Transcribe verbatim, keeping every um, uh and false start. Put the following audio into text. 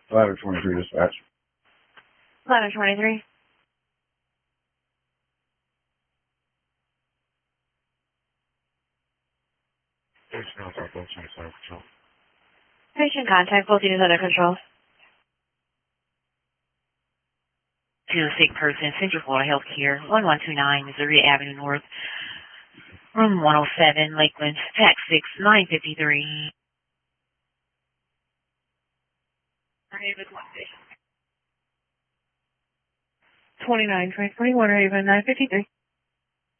Ladder twenty-three dispatch. Ladder twenty-three. Patient contact, both units under control. To a sick person, Central Florida Healthcare, one one two nine, Missouri Avenue North, room one oh seven, Lakeland, tax six, nine fifty-three. twenty-nine twenty-three, Water Haven, nine fifty-three.